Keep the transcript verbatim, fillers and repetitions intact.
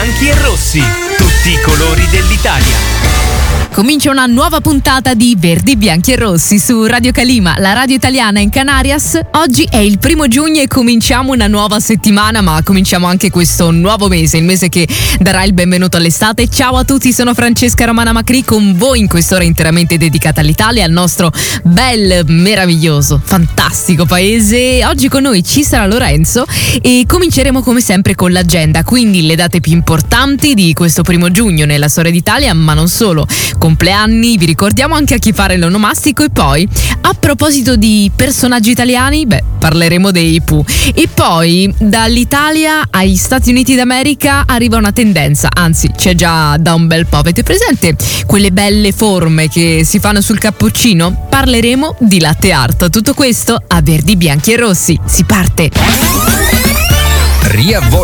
bianchi e rossi, tutti i colori dell'Italia. Comincia una nuova puntata di Verdi, Bianchi e Rossi su Radio Calima, la radio italiana in Canarias. Oggi è il primo giugno e cominciamo una nuova settimana, ma cominciamo anche questo nuovo mese, il mese che darà il benvenuto all'estate. Ciao a tutti, sono Francesca Romana Macri con voi in quest'ora interamente dedicata all'Italia, al nostro bel, meraviglioso, fantastico paese. Oggi con noi ci sarà Lorenzo e cominceremo come sempre con l'agenda, quindi le date più importanti di questo primo giugno nella storia d'Italia, ma non solo. Compleanni, vi ricordiamo anche a chi fare l'onomastico e poi, a proposito di personaggi italiani, beh, parleremo dei Pooh. E poi, dall'Italia agli Stati Uniti d'America arriva una tendenza, anzi c'è già da un bel po'. Avete presente quelle belle forme che si fanno sul cappuccino? Parleremo di latte art. Tutto questo a Verdi, Bianchi e Rossi. Si parte! Riavvolgere